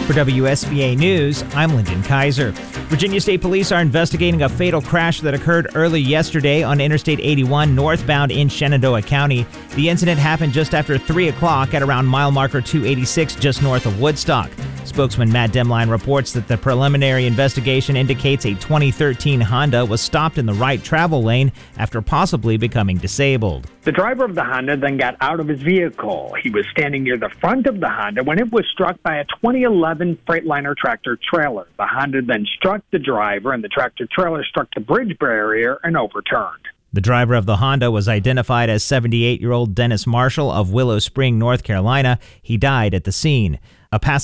For WSVA News, I'm Lyndon Kaiser. Virginia State Police are investigating a fatal crash that occurred early yesterday on Interstate 81 northbound in Shenandoah County. The incident happened just after 3 o'clock at around mile marker 286 just north of Woodstock. Spokesman Matt Demline reports that the preliminary investigation indicates a 2013 Honda was stopped in the right travel lane after possibly becoming disabled. The driver of the Honda then got out of his vehicle. He was standing near the front of the Honda when it was struck by a 2011 Freightliner tractor-trailer. The Honda then struck the driver, and the tractor-trailer struck the bridge barrier and overturned. The driver of the Honda was identified as 78-year-old Dennis Marshall of Willow Spring, North Carolina. He died at the scene. A